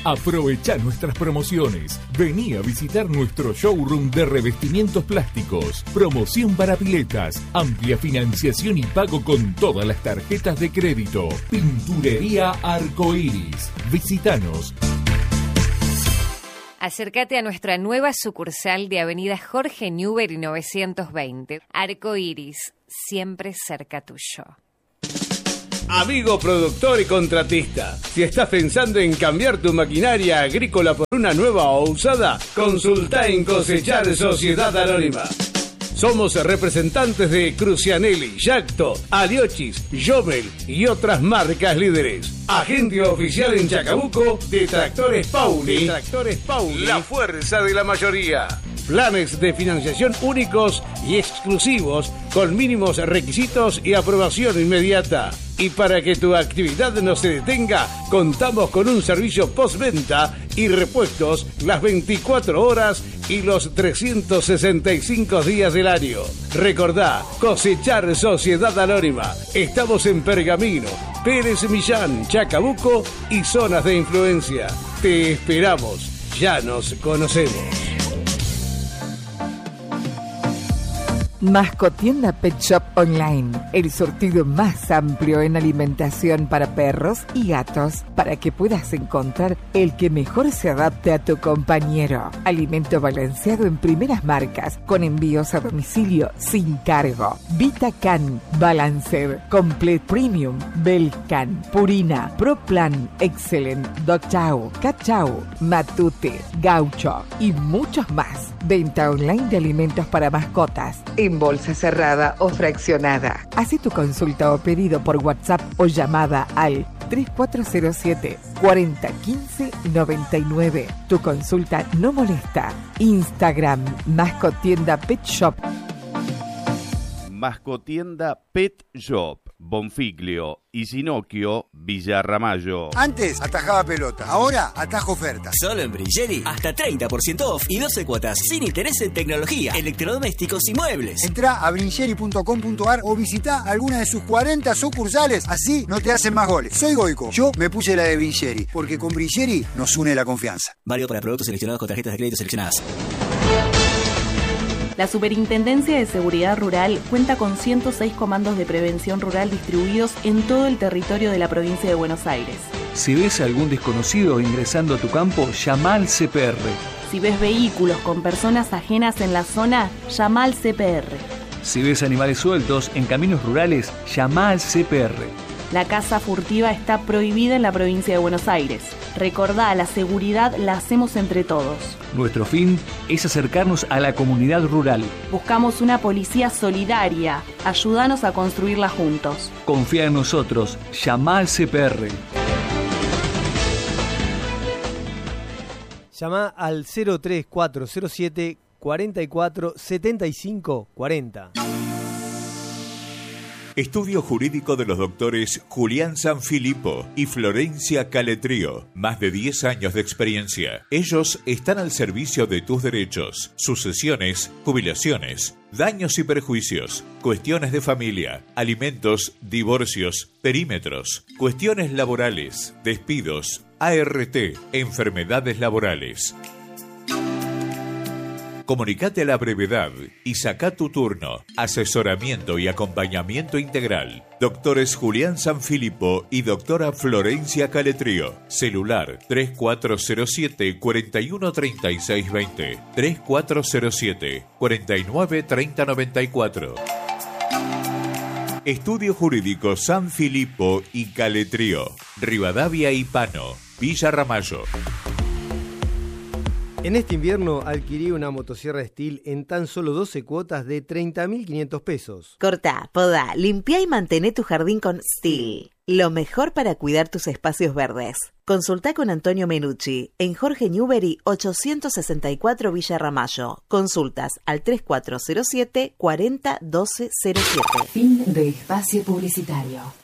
Aprovecha nuestras promociones. Vení a visitar nuestro showroom de revestimientos plásticos. Promoción para piletas. Amplia financiación y pago con todas las tarjetas de crédito. Pinturería Arcoiris. Visítanos. Acércate a nuestra nueva sucursal de Avenida Jorge Newbery 920. Arcoiris, siempre cerca tuyo. Amigo productor y contratista, si estás pensando en cambiar tu maquinaria agrícola por una nueva o usada, consulta en Cosechar Sociedad Anónima. Somos representantes de Crucianelli, Yacto, Aliochis, Jobel y otras marcas líderes. Agente oficial en Chacabuco de Tractores Pauli. La fuerza de la mayoría. Planes de financiación únicos y exclusivos con mínimos requisitos y aprobación inmediata. Y para que tu actividad no se detenga, contamos con un servicio postventa y repuestos las 24 horas y los 365 días del año. Recordá, Cosechar Sociedad Anónima. Estamos en Pergamino, Pérez Millán, Chacabuco y zonas de influencia. Te esperamos. Ya nos conocemos. Mascotienda Pet Shop Online, el surtido más amplio en alimentación para perros y gatos, para que puedas encontrar el que mejor se adapte a tu compañero. Alimento balanceado en primeras marcas, con envíos a domicilio sin cargo. VitaCan, Balanced, Complete Premium, Belcan, Purina, Pro Plan, Excellent, Dog Chow, Cat Chow, Matute, Gaucho y muchos más. Venta online de alimentos para mascotas, en bolsa cerrada o fraccionada. Haz tu consulta o pedido por WhatsApp o llamada al 3407 4015 99. Tu consulta no molesta. Instagram, Mascotienda Pet Shop. Mascotienda Pet Shop, Bonfiglio y Sinocchio, Villa Ramallo. Antes atajaba pelota, ahora atajo ofertas. Solo en Brilleri, hasta 30% off y 12 cuotas, sin interés en tecnología, electrodomésticos y muebles. Entrá a brilleri.com.ar o visitá alguna de sus 40 sucursales, así no te hacen más goles. Soy Goico, yo me puse la de Brilleri, porque con Brilleri nos une la confianza. Válido para productos seleccionados con tarjetas de crédito seleccionadas. La Superintendencia de Seguridad Rural cuenta con 106 comandos de prevención rural distribuidos en todo el territorio de la provincia de Buenos Aires. Si ves a algún desconocido ingresando a tu campo, llama al CPR. Si ves vehículos con personas ajenas en la zona, llama al CPR. Si ves animales sueltos en caminos rurales, llama al CPR. La caza furtiva está prohibida en la provincia de Buenos Aires. Recordá, la seguridad la hacemos entre todos. Nuestro fin es acercarnos a la comunidad rural. Buscamos una policía solidaria. Ayúdanos a construirla juntos. Confía en nosotros. Llama al CPR. Llama al 03407 44 75 40. Estudio jurídico de los doctores Julián Sanfilippo y Florencia Caletrío. Más de 10 años de experiencia. Ellos están al servicio de tus derechos, sucesiones, jubilaciones, daños y perjuicios, cuestiones de familia, alimentos, divorcios, perímetros, cuestiones laborales, despidos, ART, enfermedades laborales. Comunicate a la brevedad y saca tu turno. Asesoramiento y acompañamiento integral. Doctores Julián Sanfilippo y doctora Florencia Caletrío. Celular 3407 413620 3407 493094. Estudio Jurídico Sanfilippo y Caletrío. Rivadavia y Pano, Villa Ramallo. En este invierno adquirí una motosierra Stihl en tan solo 12 cuotas de 30.500 pesos. Cortá, podá, limpiá y mantené tu jardín con Stihl. Lo mejor para cuidar tus espacios verdes. Consultá con Antonio Menucci en Jorge Newbery 864 Villa Ramallo. Consultas al 3407 40 12 07. Fin de espacio publicitario.